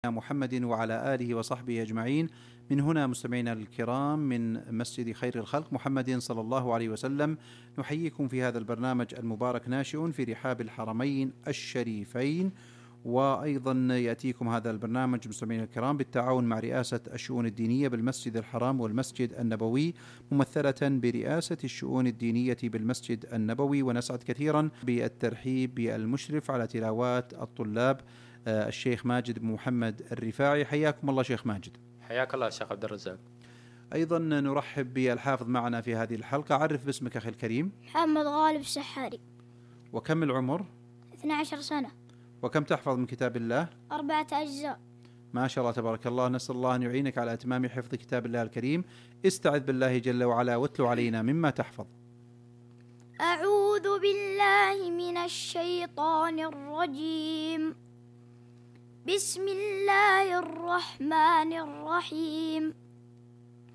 محمد وعلى آله وصحبه أجمعين. من هنا مستمعينا الكرام من مسجد خير الخلق محمد صلى الله عليه وسلم، نحييكم في هذا البرنامج المبارك ناشئ في رحاب الحرمين الشريفين. وأيضا يأتيكم هذا البرنامج مستمعينا الكرام بالتعاون مع رئاسة الشؤون الدينية بالمسجد الحرام والمسجد النبوي، ممثلة برئاسة الشؤون الدينية بالمسجد النبوي. ونسعد كثيرا بالترحيب بالمشرف على تلاوات الطلاب الشيخ ماجد بن محمد الرفاعي. حياكم الله شيخ ماجد. حياك الله شيخ عبد الرزاق. أيضا نرحب بالحافظ معنا في هذه الحلقة. عرف باسمك أخي الكريم. محمد غالب السحاري. وكم العمر؟ 12 سنة. وكم تحفظ من كتاب الله؟ 4 أجزاء. ما شاء الله تبارك الله. نسأل الله أن يعينك على إتمام حفظ كتاب الله الكريم. استعذ بالله جل وعلا واتلو علينا مما تحفظ. أعوذ بالله من الشيطان الرجيم. بسم الله الرحمن الرحيم.